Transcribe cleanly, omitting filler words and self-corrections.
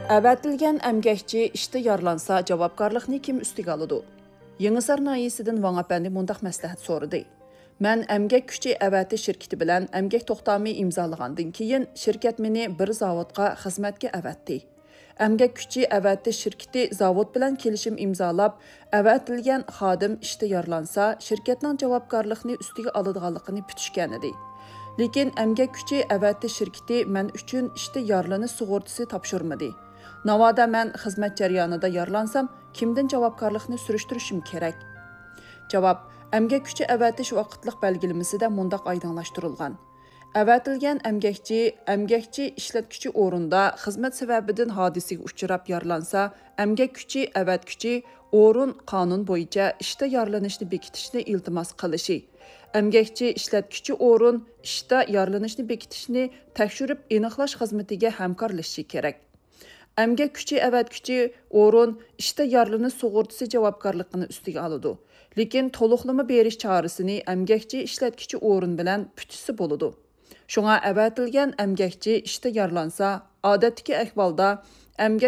Əvətilgən əmgəkçi işdə yarlansa cavabkarlıqni kim üstüge alıdı? Yenisar nayisidən Van Apəndi mundaq məsləhət sorudu. Mən əmgək küçü əvəti şirketi bilən əmgək toxtamı imzalığandın keyin şirket meni bir zavodqa xizmətə əvətdi. Əmgək küçü əvəti şirketi zavod bilən kelişim imzalab, əvətilgən xadim işdə yarlansa, şirketnin cavabkarlıqni üstüge alıdığanlığını pütüşkən idi. Lekin əmgək küçü əvəti şirketi mən üçün işdə yarlanı sığortası tapşırmadı. Navada mən xizmət cəryanında yarlansam, kimdən cavabkarlıqni sürüştürüşüm kerek? Cavab, əmgək küçü əvətiş vaqıtlıq bəlgilimisi də mundaq aydınlaşdırılğan. Əvətilgən əmgəkçi işlətküçü orunda xizmət səbəbidin hadisiga uçurab yarlansa, əmgək küçü əvətküçü orun qanun boyunca işdə yarlanışını bekitişini iltimas qılışı. Əmgəkçi işlətküçü orun işdə yarlanışını bekitişini təkşürüb eniqlaş xizmətiga həmkarlaşışı kerek. Əmgək küçü əvətküçü orun işdə yarlanış sığortası cavabkarlığını üstüge alıdı. Lekin toluqlama beriş çağrısını əmgəkçi işlətküçü orun bilən pütüsü boludu. Şuna əvətilgən əmgəkçi işdə yarlansa, adətdəki əhvalda əmgək